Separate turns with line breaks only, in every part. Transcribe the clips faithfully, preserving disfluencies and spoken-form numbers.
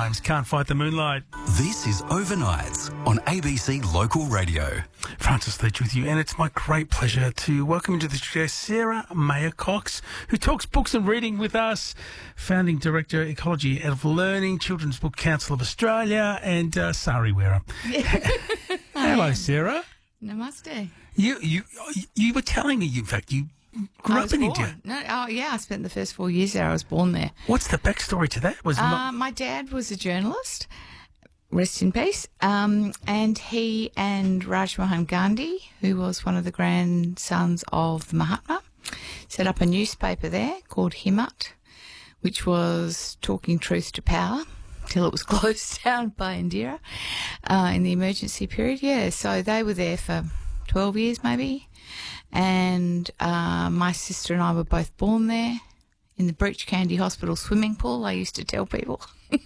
Grimes, Can't Fight the Moonlight.
This is Overnights on A B C Local Radio.
Francis Leach with you, and it's my great pleasure to welcome into the studio Sarah Mayer-Cox, who talks books and reading with us, founding director, Ecology of Learning, Children's Book Council of Australia, and uh, sari wearer. Hello, Sarah.
Namaste.
You you you were telling me, in fact, you grew
I
up
was
in
born.
India.
No, oh, yeah, I spent the first four years there. I was born there.
What's the backstory to that? Was
Uh,
not...
my dad was a journalist, rest in peace, um, and he and Rajmohan Gandhi, who was one of the grandsons of the Mahatma, set up a newspaper there called Himmat, which was talking truth to power till it was closed down by Indira uh, in the emergency period. Yeah, so they were there for twelve years maybe, and uh, my sister and I were both born there in the Breach Candy Hospital swimming pool, I used to tell people.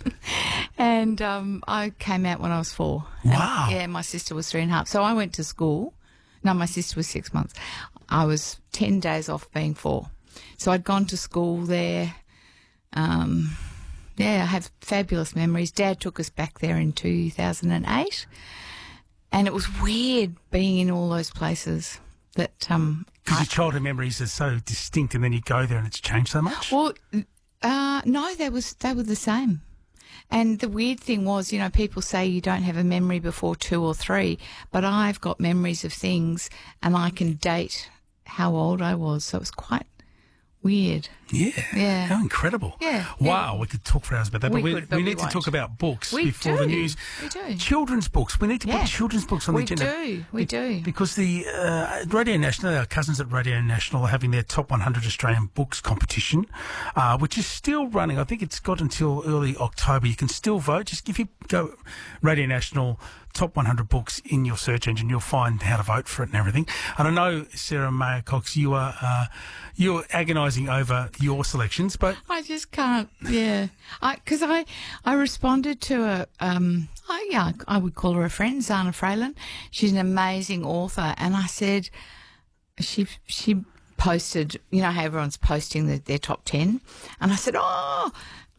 and um, I came out when I was four.
Wow.
And, yeah, my sister was three and a half. So I went to school. No, my sister was six months. I was ten days off being four. So I'd gone to school there. Um, yeah, I have fabulous memories. Dad took us back there in two thousand eight. And it was weird being in all those places that... um.
Because your childhood memories are so distinct, and then you go there and it's changed so much?
Well, uh, no, they was they were the same. And the weird thing was, you know, people say you don't have a memory before two or three, but I've got memories of things and I can date how old I was. So it was quite weird.
Yeah.
Yeah.
How incredible.
Yeah.
Wow,
yeah.
we could talk for hours about that,
We
but we,
could, but
we
we
need to
won't.
talk about books
We
before
do.
the news.
We do.
Children's books. We need to
Yeah.
put children's books on
We
the agenda.
do. We do.
Because the uh, Radio National, our cousins at Radio National, are having their top one hundred Australian books competition, uh, which is still running. I think it's got until early October. You can still vote. Just if you go Radio National top one hundred books in your search engine, you'll find how to vote for it and everything. And I know, Sarah Mayer-Cox, you are uh, you're agonising over your selections, but
I just can't, yeah. I Because I, I responded to a, um, I, yeah, I would call her a friend, Zana Fralin. She's an amazing author. And I said, she she posted, you know how everyone's posting the, their top ten? And I said, oh,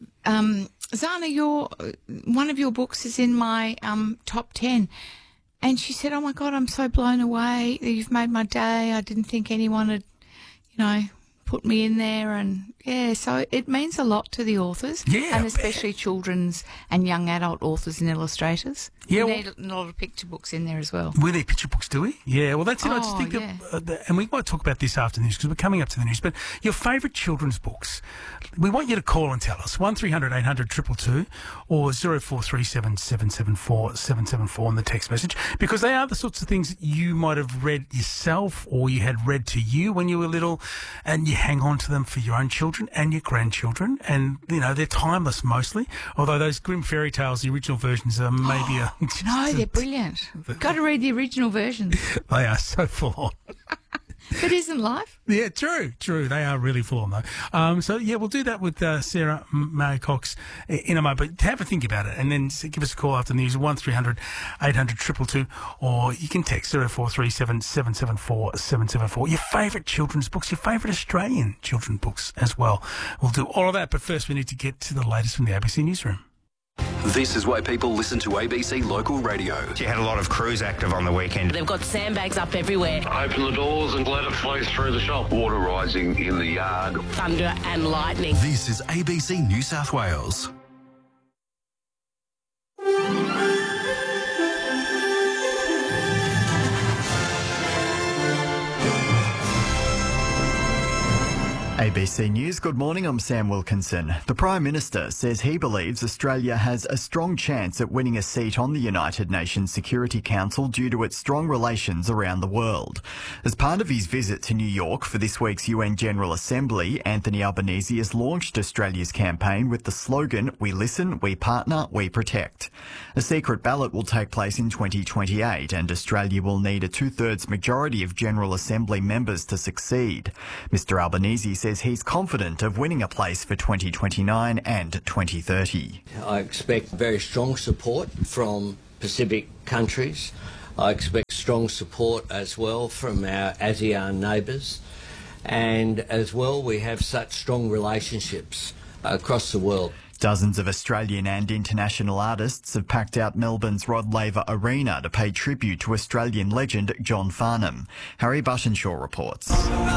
um, Zana, your, one of your books is in my um, top ten. And she said, oh, my God, I'm so blown away. You've made my day. I didn't think anyone had, you know, put me in there. And, yeah, so it means a lot to the authors.
Yeah,
and especially children's and young adult authors and illustrators.
Yeah,
we
well-
need a lot of picture books in there as well.
we need picture books, do we? Yeah, well, that's it. I just
Oh,
think
yeah.
that, uh, the, and we might talk about this after the news because we're coming up to the news, but your favourite children's books, we want you to call and tell us, one three hundred eight hundred two two two or zero four three seven seven seven four seven seven four on the text message, because they are the sorts of things you might have read yourself or you had read to you when you were little, and you hang on to them for your own children and your grandchildren, and, you know, they're timeless mostly, although those Grimm fairy tales, the original versions, are maybe a...
No, they're brilliant. Got to read the original versions.
They are so full on.
But isn't life?
Yeah, true, true. They are really full on, though. Um, so, yeah, we'll do that with uh, Sarah Mayer-Cox in a moment. But have a think about it and then give us a call after the news, one three hundred eight hundred two two two, or you can text zero four three seven seven seven four seven seven four. Your favourite children's books, your favourite Australian children's books as well. We'll do all of that, but first we need to get to the latest from the A B C Newsroom.
This is why people listen to A B C Local Radio.
You had a lot of crews active on the weekend.
They've got sandbags up everywhere.
Open the doors and let it flow through the shop. Water rising in the yard.
Thunder and lightning.
This is A B C New South Wales.
A B C News, good morning, I'm Sam Wilkinson. The Prime Minister says he believes Australia has a strong chance at winning a seat on the United Nations Security Council due to its strong relations around the world. As part of his visit to New York for this week's U N General Assembly, Anthony Albanese has launched Australia's campaign with the slogan, "We listen, we partner, we protect." A secret ballot will take place in twenty twenty-eight and Australia will need a two-thirds majority of General Assembly members to succeed. Mister Albanese says he's confident of winning a place for twenty twenty-nine and twenty thirty.
I expect very strong support from Pacific countries. I expect strong support as well from our ASEAN neighbours. And as well, we have such strong relationships across the world.
Dozens of Australian and international artists have packed out Melbourne's Rod Laver Arena to pay tribute to Australian legend John Farnham. Harry Buttonshaw reports.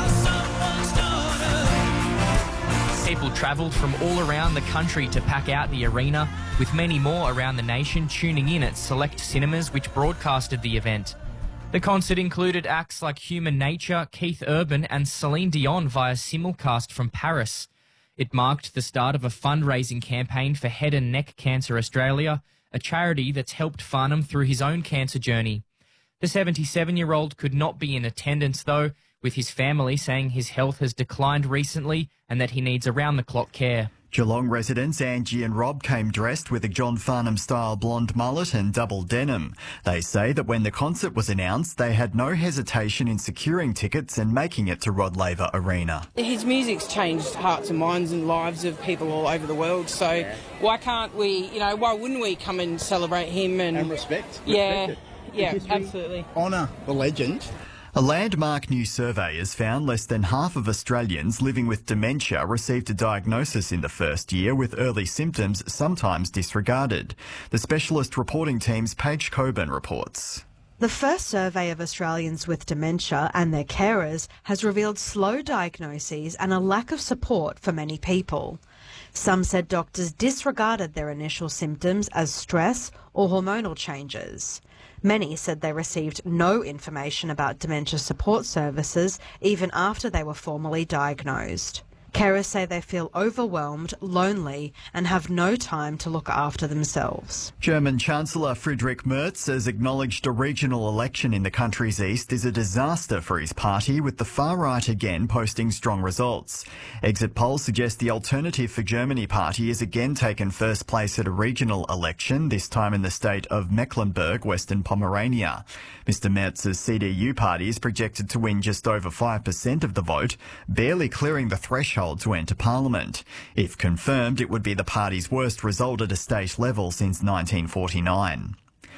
People travelled from all around the country to pack out the arena, with many more around the nation tuning in at select cinemas which broadcasted the event. The concert included acts like Human Nature, Keith Urban and Celine Dion via simulcast from Paris. It marked the start of a fundraising campaign for Head and Neck Cancer Australia, a charity that's helped Farnham through his own cancer journey. The seventy-seven-year-old could not be in attendance though, with his family saying his health has declined recently and that he needs around-the-clock care.
Geelong residents Angie and Rob came dressed with a John Farnham-style blonde mullet and double denim. They say that when the concert was announced, they had no hesitation in securing tickets and making it to Rod Laver Arena.
His music's changed hearts and minds and lives of people all over the world, so yeah. why can't we, you know, why wouldn't we come and celebrate him and...
And respect.
Yeah,
respect
yeah, absolutely.
Honour the legend.
A landmark new survey has found less than half of Australians living with dementia received a diagnosis in the first year, with early symptoms sometimes disregarded. The specialist reporting team's Paige Coburn reports.
The first survey of Australians with dementia and their carers has revealed slow diagnoses and a lack of support for many people. Some said doctors disregarded their initial symptoms as stress or hormonal changes. Many said they received no information about dementia support services even after they were formally diagnosed. Carers say they feel overwhelmed, lonely and have no time to look after themselves.
German Chancellor Friedrich Merz has acknowledged a regional election in the country's east is a disaster for his party, with the far right again posting strong results. Exit polls suggest the Alternative for Germany party has again taken first place at a regional election, this time in the state of Mecklenburg, Western Pomerania. Mister Merz's C D U party is projected to win just over five percent of the vote, barely clearing the threshold to enter Parliament. If confirmed, it would be the party's worst result at a state level since nineteen forty-nine.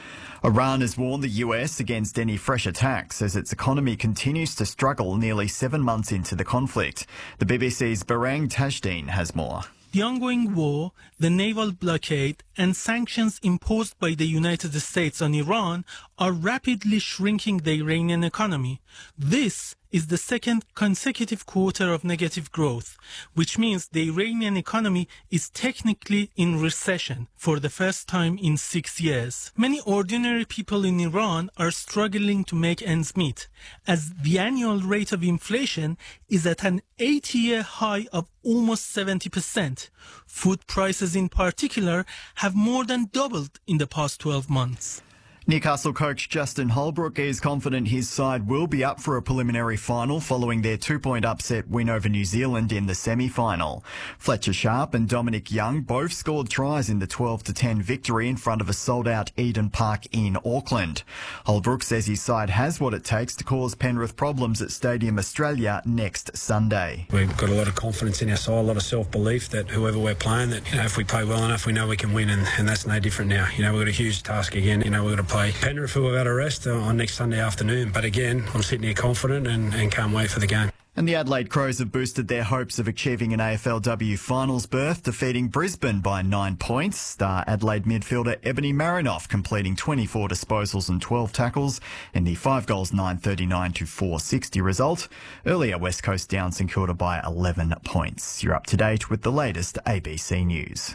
Iran has warned the U S against any fresh attacks as its economy continues to struggle nearly seven months into the conflict. The B B C's Barang Tajdeen has more.
The ongoing war, the naval blockade, and sanctions imposed by the United States on Iran are rapidly shrinking the Iranian economy. This is the second consecutive quarter of negative growth, which means the Iranian economy is technically in recession for the first time in six years. Many ordinary people in Iran are struggling to make ends meet, as the annual rate of inflation is at an eighty-year high of almost seventy percent. Food prices in particular have more than doubled in the past twelve months.
Newcastle coach Justin Holbrook is confident his side will be up for a preliminary final following their two-point upset win over New Zealand in the semi-final. Fletcher Sharp and Dominic Young both scored tries in the twelve to ten victory in front of a sold-out Eden Park in Auckland. Holbrook says his side has what it takes to cause Penrith problems at Stadium Australia next Sunday.
We've got a lot of confidence in our side, a lot of self-belief that whoever we're playing, that, you know, if we play well enough, we know we can win, and, and that's no different now. You know, we've got a huge task again. You know, we've got to play Penrith, who are out of rest on next Sunday afternoon. But again, I'm sitting here confident and, and can't wait for the game.
And the Adelaide Crows have boosted their hopes of achieving an A F L W finals berth, defeating Brisbane by nine points. Star Adelaide midfielder Ebony Marinoff completing twenty-four disposals and twelve tackles in the five goals nine thirty-nine to four sixty result. Earlier, West Coast down St Kilda by eleven points. You're up to date with the latest A B C News.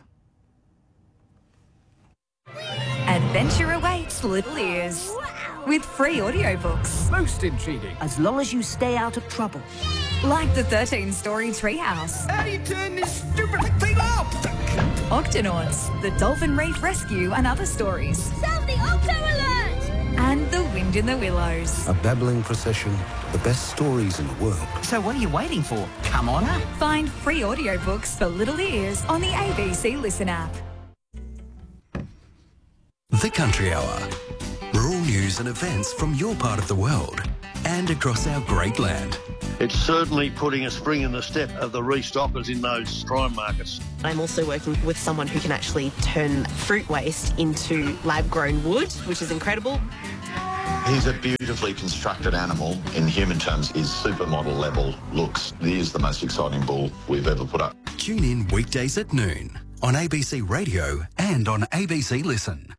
Adventure awaits little ears with free audiobooks.
Most intriguing. As long as you stay out of trouble.
Like the thirteen-story treehouse.
How do you turn this stupid thing off?
Octonauts, the Dolphin Reef Rescue and other stories.
Sound the Octo Alert!
And The Wind in the Willows.
A babbling procession, the best stories in the world.
So what are you waiting for? Come on up.
Find free audiobooks for little ears on the A B C Listen app.
The Country Hour. Rural news and events from your part of the world and across our great land.
It's certainly putting a spring in the step of the restockers in those prime markets.
I'm also working with someone who can actually turn fruit waste into lab-grown wood, which is incredible.
He's a beautifully constructed animal. In human terms, his supermodel level looks. He is the most exciting bull we've ever put up.
Tune in weekdays at noon on A B C Radio and on A B C Listen.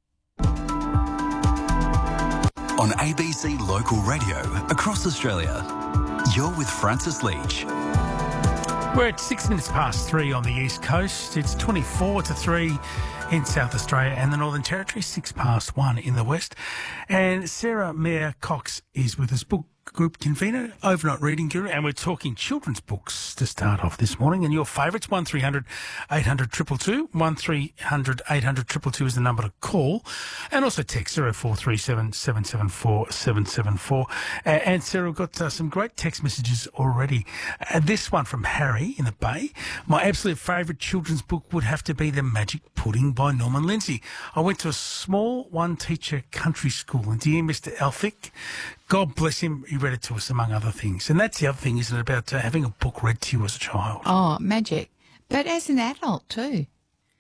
On A B C Local Radio across Australia, you're with Francis Leach.
We're at six minutes past three on the East Coast. It's twenty-four to three in South Australia and the Northern Territory, six past one in the West. And Sarah Mayer Cox is with us, book group convener, overnight reading guru, and we're talking children's books to start off this morning. And your favourites, one three hundred eight hundred two two two, one three hundred eight hundred two two two is the number to call, and also text zero four three seven seven seven four seven seven four. Uh, and Sarah, we've got uh, some great text messages already. Uh, this one from Harry in the Bay. My absolute favourite children's book would have to be The Magic Pudding by Norman Lindsay. I went to a small one-teacher country school, and dear Mister Elphick, God bless him, he read it to us, among other things. And that's the other thing, isn't it, about uh, having a book read to you as a child?
Oh, magic. But as an adult too.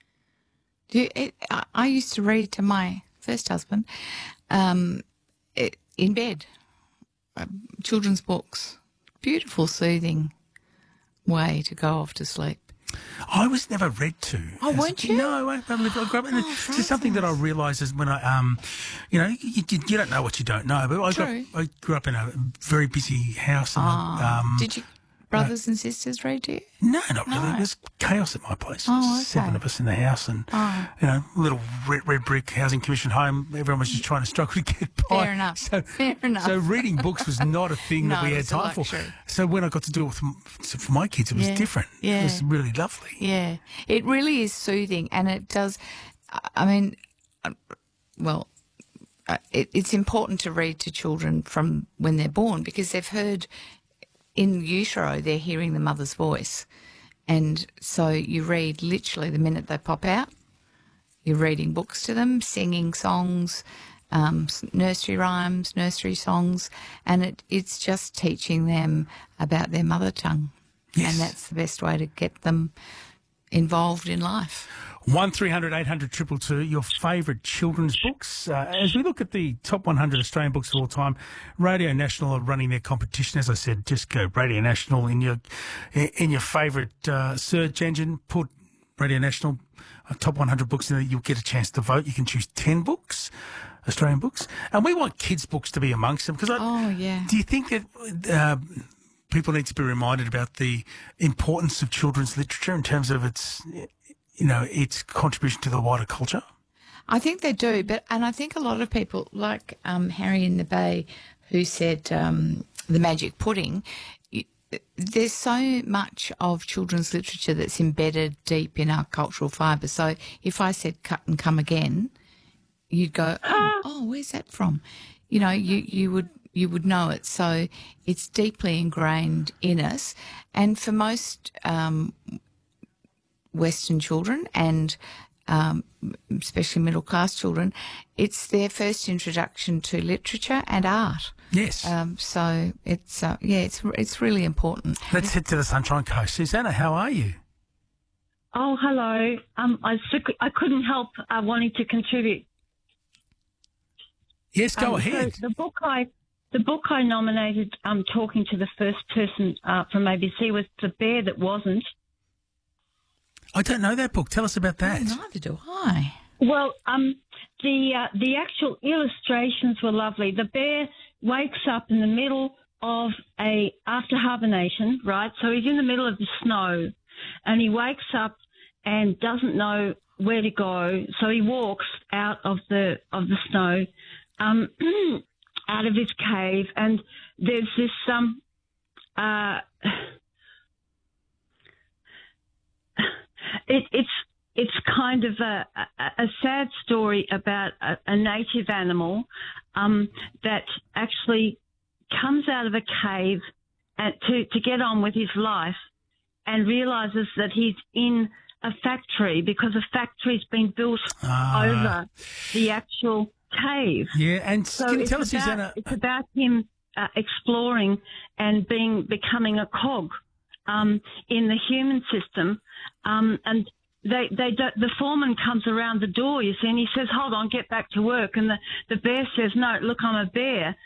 Do you, it, I, I used to read to my first husband um, it, in bed, uh, children's books. Beautiful, soothing way to go off to sleep.
I was never read to.
Oh, weren't you?
No, I, I, I grew up in
Oh,
it's just something that I realised is when I, um, you know, you, you, you don't know what you don't know. But I grew,
True.
up, I grew up in a very busy house. And,
Oh,
um,
did you brothers and sisters read to you?
No, not really.
No.
There's chaos at my place.
Oh,
There's
okay.
Seven of us in the house, and
Oh.
you know, little red, red brick housing commission home. Everyone was just trying to struggle to get by.
Fair enough.
So,
Fair enough.
so reading books was not a thing
No,
that we
it
had
was a
time for.
luxury.
So when I got to do it with, for my kids, it was
Yeah.
different.
Yeah.
It was really lovely.
Yeah, it really is soothing, and it does. I mean, uh, well, uh, it, it's important to read to children from when they're born because they've heard in utero they're hearing the mother's voice, and so you read literally the minute they pop out. You're reading books to them, singing songs, um, s- nursery rhymes, nursery songs, and it, it's just teaching them about their mother tongue.
Yes.
And that's the best way to get them involved in life.
One three hundred eight hundred two two two, your favourite children's books. Uh, as we look at the top one hundred Australian books of all time, Radio National are running their competition. As I said, just go Radio National in your in your favourite uh, search engine. Put Radio National uh, top one hundred books in there. You'll get a chance to vote. You can choose ten books, Australian books, and we want kids' books to be amongst them. Because
Oh, yeah.
do you think that uh, people need to be reminded about the importance of children's literature in terms of its, you know, its contribution to the wider culture?
I think they do, but and I think a lot of people, like um, Harry in the Bay, who said um, The Magic Pudding, y- there's so much of children's literature that's embedded deep in our cultural fibre. So if I said Cut and Come Again, you'd go, oh, oh, where's that from? You know, you, you would you would know it. So it's deeply ingrained in us. And for most um, Western children and um, especially middle-class children, it's their first introduction to literature and art.
Yes.
Um, so it's, uh, yeah, it's it's really important.
Let's head to the Sunshine Coast. Susanna, how are you?
Oh, hello. Um, I, s- I couldn't help uh, wanting to contribute.
Yes, go
Um,
ahead.
So the book I, the book I nominated, um, talking to the first person uh, from A B C was The Bear That Wasn't.
I don't know that book. Tell us about that.
Neither do I.
Well, um, the uh, the actual illustrations were lovely. The bear wakes up in the middle of a after hibernation, right? So he's in the middle of the snow, and he wakes up and doesn't know where to go. So he walks out of the of the snow, um, out of his cave, and there's this um, uh, it, it's. It's kind of a, a, a sad story about a, a native animal um, that actually comes out of a cave and to, to get on with his life and realises that he's in a factory because a factory's been built
Ah.
over the actual cave.
Yeah, and
So
can you
it's
tell us,
about,
Susanna?
It's about him uh, exploring and being becoming a cog um, in the human system, um, and they they don't, the foreman comes around the door, you see, and he says, "Hold on, get back to work." And the the bear says, "No, look, I'm a bear.